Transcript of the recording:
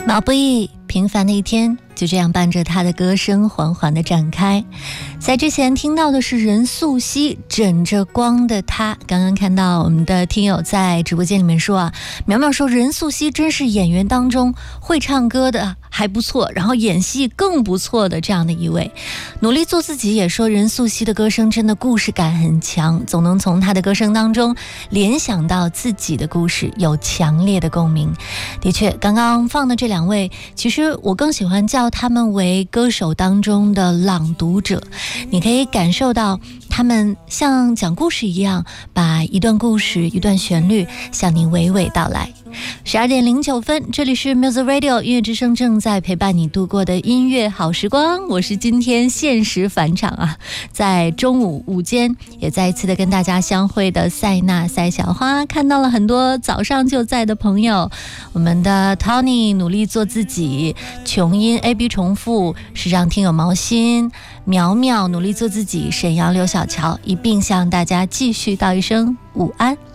毛不易平凡的一天就这样伴着他的歌声缓缓地展开。在之前听到的是任素汐枕着光的他。刚刚看到我们的听友在直播间里面说啊，苗苗说任素汐真是演员当中会唱歌的还不错，然后演戏更不错的这样的一位。努力做自己也说任素汐的歌声真的故事感很强，总能从她的歌声当中联想到自己的故事，有强烈的共鸣。的确，刚刚放的这两位，其实我更喜欢叫他们为歌手当中的朗读者。你可以感受到他们像讲故事一样，把一段故事一段旋律向你娓娓道来。12点09分，这里是 Music Radio 音乐之声，正在陪伴你度过的音乐好时光。我是今天限时返场啊，在中午午间也再一次的跟大家相会的塞纳塞小花，看到了很多早上就在的朋友，我们的 Tony 努力做自己，琼音 AB 重复，时尚听友毛心，苗苗努力做自己，沈阳刘小乔一并向大家继续道一声午安。